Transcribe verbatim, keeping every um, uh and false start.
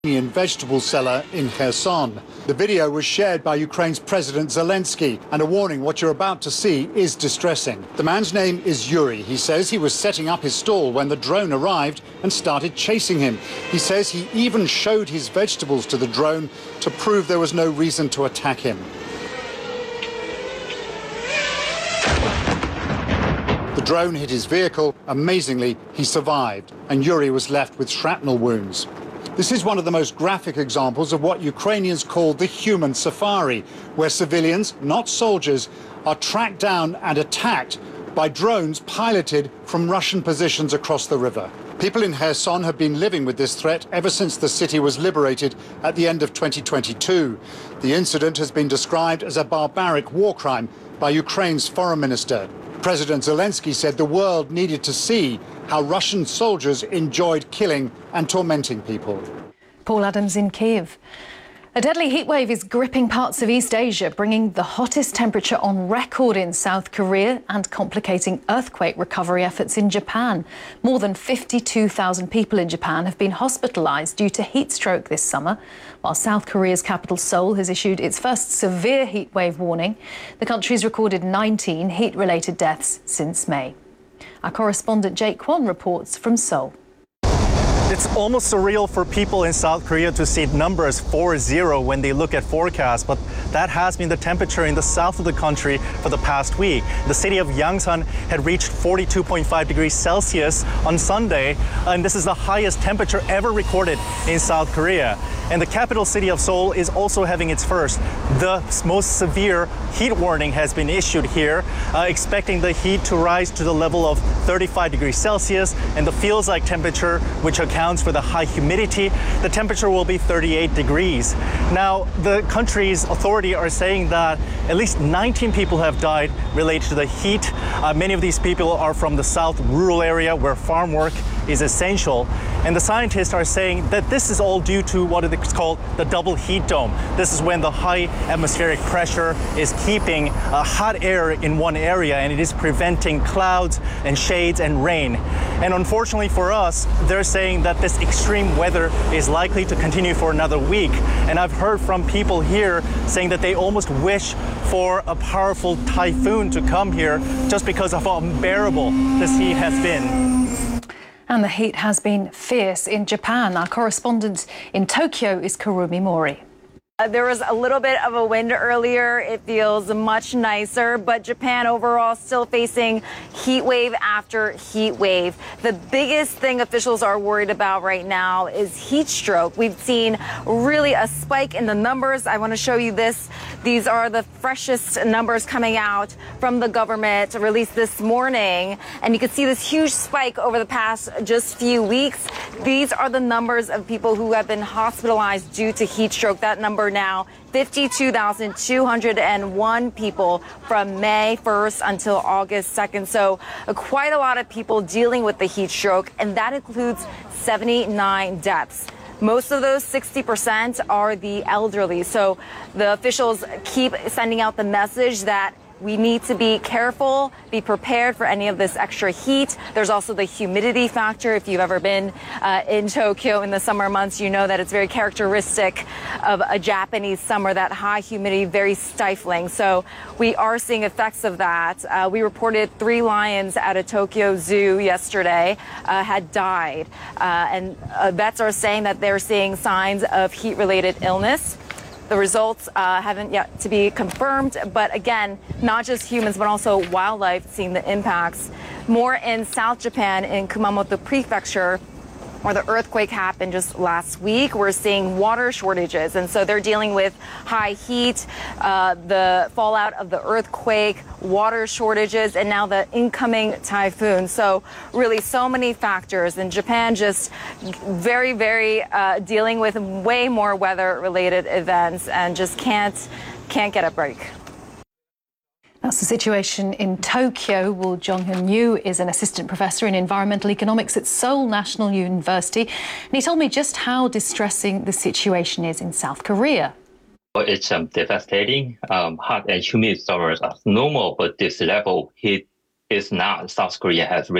vegetable seller in Kherson. The video was shared by Ukraine's President Zelensky, and a warning: what you're about to see is distressing. The man's name is Yuri. He says he was setting up his stall when the drone arrived and started chasing him. He says he even showed his vegetables to the drone to prove there was no reason to attack him. The drone hit his vehicle. Amazingly, he survived, and Yuri was left with shrapnel wounds. This is one of the most graphic examples of what Ukrainians call the human safari, where civilians, not soldiers, are tracked down and attacked by drones piloted from Russian positions across the river. People in Kherson have been living with this threat ever since the city was liberated at the end of twenty twenty-two. The incident has been described as a barbaric war crime by Ukraine's foreign minister. President Zelensky said the world needed to see how Russian soldiers enjoyed killing and tormenting people. Paul Adams in Kiev. A deadly heatwave is gripping parts of East Asia, bringing the hottest temperature on record in South Korea and complicating earthquake recovery efforts in Japan. More than fifty-two thousand people in Japan have been hospitalized due to heat stroke this summer, while South Korea's capital Seoul has issued its first severe heatwave warning. The country's recorded nineteen heat-related deaths since May. Our correspondent Jake Kwon reports from Seoul. It's almost surreal for people in South Korea to see numbers four zero when they look at forecasts, but that has been the temperature in the south of the country for the past week. The city of Yangsan had reached forty-two point five degrees Celsius on Sunday, and this is the highest temperature ever recorded in South Korea. And the capital city of Seoul is also having its first. The most severe heat warning has been issued here, uh, expecting the heat to rise to the level of thirty-five degrees Celsius, and the feels-like temperature, which accounts for the high humidity, the temperature will be thirty-eight degrees. Now, the country's authorities are saying that at least nineteen people have died related to the heat. Uh, many of these people are from the south rural area where farm work is essential. And the scientists are saying that this is all due to what is called the double heat dome. This is when the high atmospheric pressure is keeping uh, hot air in one area, and it is preventing clouds and shades and rain. And unfortunately for us, they're saying that this extreme weather is likely to continue for another week. And I've heard from people here saying that they almost wish for a powerful typhoon to come here just because of how unbearable this heat has been. And the heat has been fierce in Japan. Our correspondent in Tokyo is Kurumi Mori. Uh, there was a little bit of a wind earlier. It feels much nicer, but Japan overall still facing heat wave after heat wave. The biggest thing officials are worried about right now is heat stroke. We've seen really a spike in the numbers. I want to show you this. These are the freshest numbers coming out from the government released this morning. And you can see this huge spike over the past just few weeks. These are the numbers of people who have been hospitalized due to heat stroke. That number now fifty-two thousand two hundred one people from May first until August second. So uh, quite a lot of people dealing with the heat stroke, and that includes seventy-nine deaths. Most of those, sixty percent, are the elderly. So the officials keep sending out the message that we need to be careful, be prepared for any of this extra heat. There's also the humidity factor. If you've ever been uh, in Tokyo in the summer months, you know that it's very characteristic of a Japanese summer, that high humidity, very stifling. So we are seeing effects of that. Uh, we reported three lions at a Tokyo zoo yesterday uh, had died. Uh, and uh, vets are saying that they're seeing signs of heat-related illness. The results uh, haven't yet to be confirmed, but again, not just humans, but also wildlife seeing the impacts. More in South Japan, in Kumamoto Prefecture, where the earthquake happened just last week. We're seeing water shortages, and so they're dealing with high heat, uh, the fallout of the earthquake, water shortages, and now the incoming typhoon. So really so many factors, and Japan just very, very uh, dealing with way more weather-related events and just can't, can't get a break. That's the situation in Tokyo. Well, Jong Hyun-yu is an assistant professor in environmental economics at Seoul National University, and he told me just how distressing the situation is in South Korea. It's um, devastating. Um, hot and humid summers are normal, but this level heat is not. South Korea has